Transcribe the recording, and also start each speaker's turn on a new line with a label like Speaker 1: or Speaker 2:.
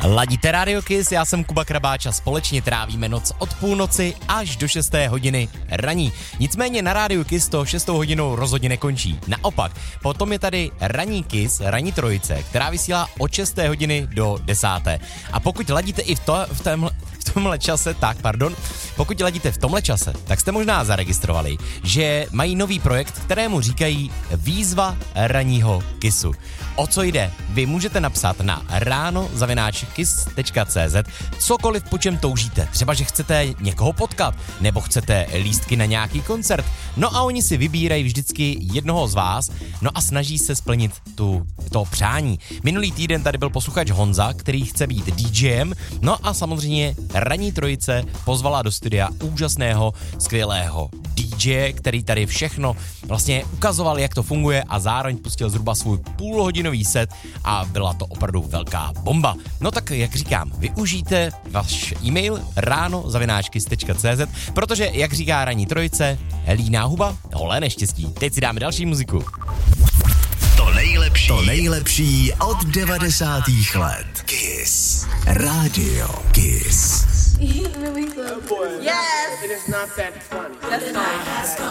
Speaker 1: Ladíte Radio Kiss, já jsem Kuba Krabáč a společně trávíme noc od půlnoci až do 6. hodiny raní. Nicméně na Radio Kiss to 6. hodinou rozhodně nekončí. Naopak, potom je tady Ranní Kiss, Ranní trojice, která vysílá od 6. hodiny do 10. A pokud ladíte i v tomhle čase, pokud ladíte v tomhle čase, tak jste možná zaregistrovali, že mají nový projekt, kterému říkají Výzva ranního Kissu. O co jde? Vy můžete napsat na rano@kiss.cz cokoliv, po čem toužíte. Třeba, že chcete někoho potkat, nebo chcete lístky na nějaký koncert. No a oni si vybírají vždycky jednoho z vás, no a snaží se splnit to přání. Minulý týden tady byl posluchač Honza, který chce být DJem, no a samozřejmě Ranní trojice pozvala do studia úžasného, skvělého DJ, který tady všechno vlastně ukazoval, jak to funguje a zároveň pustil zhruba svůj půlhodinový set a byla to opravdu velká bomba. No tak, jak říkám, využijte váš e-mail rano@kiss.cz, protože, jak říká Ranní trojice, líná huba, holé neštěstí. Teď si dáme další muziku.
Speaker 2: To nejlepší od 90. let. Kiss. Radio Kiss.
Speaker 3: Yes. It is not that funny. That's fine.